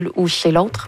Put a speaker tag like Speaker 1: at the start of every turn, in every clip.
Speaker 1: ou chez l'autre?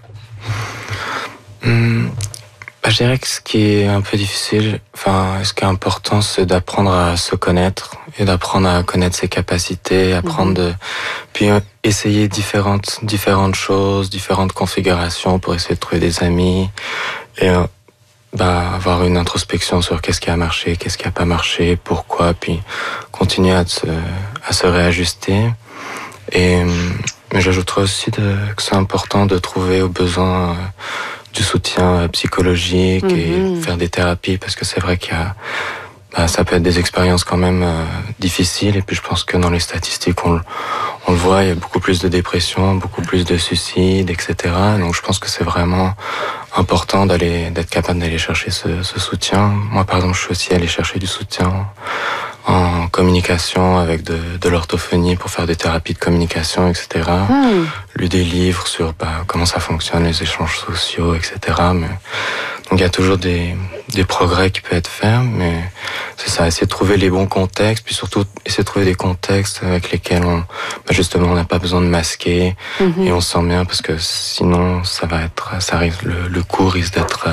Speaker 2: Je dirais que ce qui est un peu difficile, ce qui est important, c'est d'apprendre à se connaître et d'apprendre à connaître ses capacités, puis essayer différentes choses, différentes configurations pour essayer de trouver des amis et avoir une introspection sur qu'est-ce qui a marché, qu'est-ce qui a pas marché, pourquoi, puis continuer à se réajuster. Mais j'ajouterais aussi que c'est important de trouver au besoin du soutien psychologique et faire des thérapies, parce que c'est vrai qu'il y a ça peut être des expériences quand même difficiles, et puis je pense que dans les statistiques on le voit, il y a beaucoup plus de dépression, beaucoup plus de suicides, etc. Donc je pense que c'est vraiment important d'être capable d'aller chercher ce soutien. Moi par exemple, je suis aussi allé chercher du soutien en communication avec de l'orthophonie pour faire des thérapies de communication, etc. Lu des livres sur comment ça fonctionne, les échanges sociaux, etc. Donc il y a toujours des progrès qui peuvent être faits, mais c'est ça, essayer de trouver les bons contextes, puis surtout essayer de trouver des contextes avec lesquels justement on n'a pas besoin de masquer et on se sent bien, parce que sinon le coût risque d'être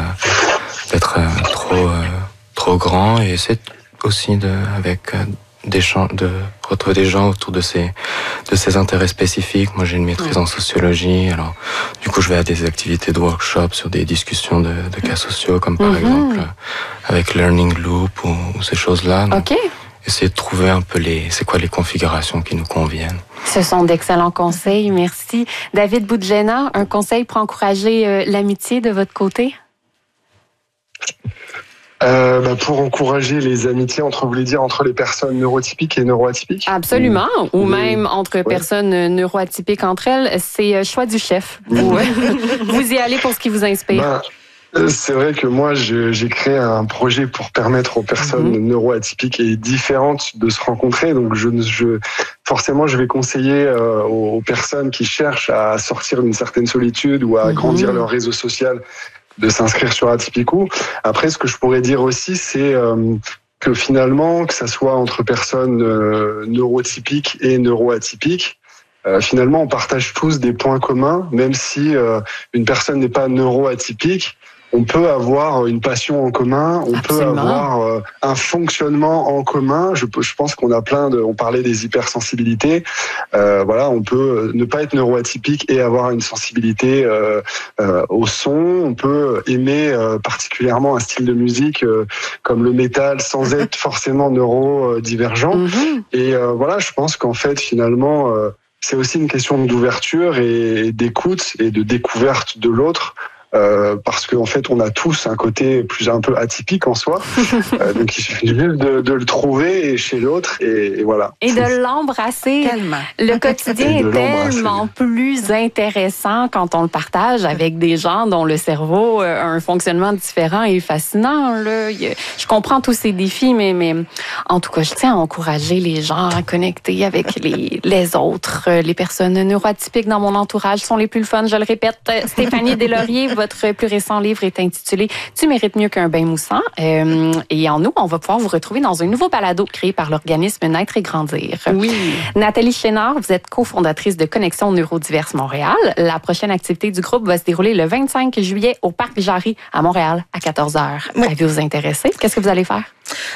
Speaker 2: trop grand, et essayer aussi de retrouver des gens autour de ces intérêts spécifiques. Moi, j'ai une maîtrise en sociologie, alors du coup, je vais à des activités de workshop sur des discussions de cas sociaux, comme par exemple avec Learning Loop ou ces choses-là. Donc, essayer de trouver un peu c'est quoi les configurations qui nous conviennent.
Speaker 1: Ce sont d'excellents conseils, merci. David Boudjena, un conseil pour encourager l'amitié de votre côté?
Speaker 3: Pour encourager les amitiés vous voulez dire entre les personnes neurotypiques et neuroatypiques?
Speaker 1: Absolument, ou même entre personnes neuroatypiques entre elles, c'est choix du chef. Vous y allez pour ce qui vous inspire.
Speaker 3: C'est vrai que moi, j'ai créé un projet pour permettre aux personnes neuroatypiques et différentes de se rencontrer. Donc, forcément, je vais conseiller aux personnes qui cherchent à sortir d'une certaine solitude ou à agrandir leur réseau social de s'inscrire sur Atypico. Après, ce que je pourrais dire aussi, c'est que finalement, que ça soit entre personnes neurotypiques et neuroatypiques, finalement, on partage tous des points communs, même si une personne n'est pas neuroatypique. On peut avoir une passion en commun, on peut avoir un fonctionnement en commun. Je pense qu'on a on parlait des hypersensibilités. On peut ne pas être neuroatypique et avoir une sensibilité au son. On peut aimer particulièrement un style de musique comme le métal sans être forcément neurodivergent. Et je pense qu'en fait, finalement, c'est aussi une question d'ouverture et d'écoute et de découverte de l'autre. Parce qu'en fait, on a tous un côté un peu atypique en soi. Donc, il suffit juste de le trouver chez l'autre et voilà.
Speaker 1: Et de l'embrasser.
Speaker 4: Tellement.
Speaker 1: Le quotidien est tellement plus intéressant quand on le partage avec des gens dont le cerveau a un fonctionnement différent et fascinant. Là. Je comprends tous ces défis, mais en tout cas, je tiens à encourager les gens à connecter avec les autres. Les personnes neuroatypiques dans mon entourage sont les plus fun. Je le répète, Stéphanie Deslauriers, votre plus récent livre est intitulé « Tu mérites mieux qu'un bain moussant ». Et en août, on va pouvoir vous retrouver dans un nouveau balado créé par l'organisme Naître et Grandir.
Speaker 4: Oui.
Speaker 1: Nathalie Chénard, vous êtes cofondatrice de Connexion Neurodiverse Montréal. La prochaine activité du groupe va se dérouler le 25 juillet au Parc Jarry à Montréal à 14h.
Speaker 4: Oui.
Speaker 1: Avez-vous vous intéressé? Qu'est-ce que vous allez faire?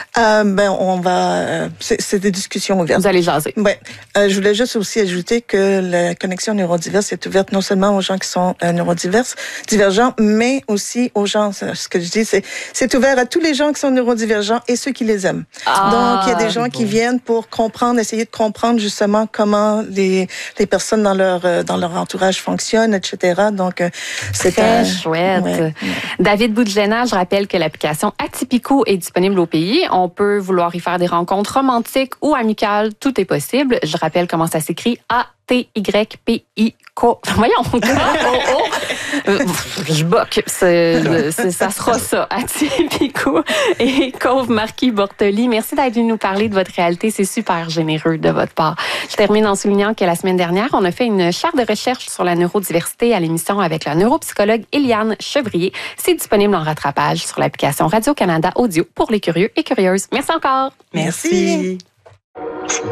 Speaker 4: On va... c'est des discussions ouvertes.
Speaker 1: Vous allez jaser.
Speaker 4: Oui. Je voulais juste aussi ajouter que la Connexion Neurodiverse est ouverte non seulement aux gens qui sont divergents, mais aussi aux gens, ce que je dis, c'est ouvert à tous les gens qui sont neurodivergents et ceux qui les aiment. Donc, il y a des gens qui viennent pour essayer de comprendre justement comment les personnes dans leur entourage fonctionnent, etc. Donc, c'est
Speaker 1: très chouette. Ouais. David Boudjena, je rappelle que l'application Atypico est disponible au pays. On peut vouloir y faire des rencontres romantiques ou amicales. Tout est possible. Je rappelle comment ça s'écrit. A-T-Y-P-I-C-O. Voyons. Je boque. Ça sera ça. Atypico et Cove Marquis Bortoli. Merci d'être venu nous parler de votre réalité. C'est super généreux de votre part. Je termine en soulignant que la semaine dernière, on a fait une charte de recherche sur la neurodiversité à l'émission avec la neuropsychologue Eliane Chevrier. C'est disponible en rattrapage sur l'application Radio-Canada Audio pour les curieux et curieuses. Merci encore.
Speaker 4: Merci.